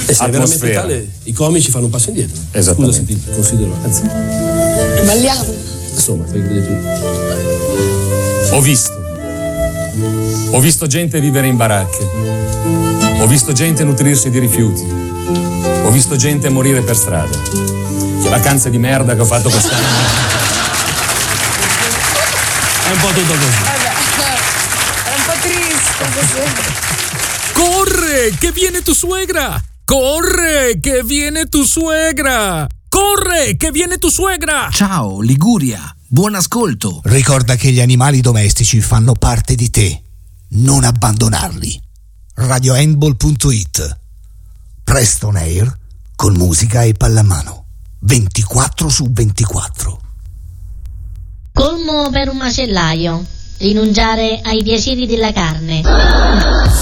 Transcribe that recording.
E se è veramente atmosfera. tale, i comici fanno un passo indietro. Esattamente. Scusa se ti considero la canzone. Balliamo. Insomma, fai che tu. Ho visto gente vivere in baracche, ho visto gente nutrirsi di rifiuti, ho visto gente morire per strada. Che vacanze di merda che ho fatto quest'anno. È un po' tutto così. È un po' triste così. Corre, che viene tu suegra! Corre, che viene tu suegra! Corre, che viene tu suegra! Ciao Liguria, buon ascolto. Ricorda che gli animali domestici fanno parte di te. Non abbandonarli. radiohandball.it. Preston Air con musica e pallamano. 24/24. Colmo per un macellaio. Rinunciare ai piaceri della carne.